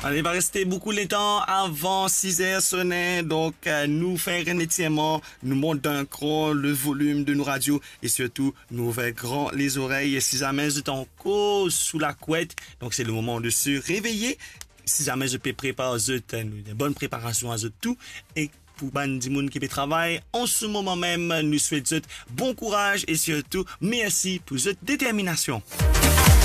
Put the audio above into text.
On n'est pas resté beaucoup de temps avant 6 heures sonner, donc nous faire un étirement, nous monter d'un cran le volume de nos radios et surtout nous ouvrir grand les oreilles. Et si jamais vous êtes encore sous la couette, donc c'est le moment de se réveiller. Si jamais je peux préparer une bonne préparation à tout et pour ban moun qui peut travailler en ce moment même, nous souhaitons bon courage et surtout merci pour votre détermination.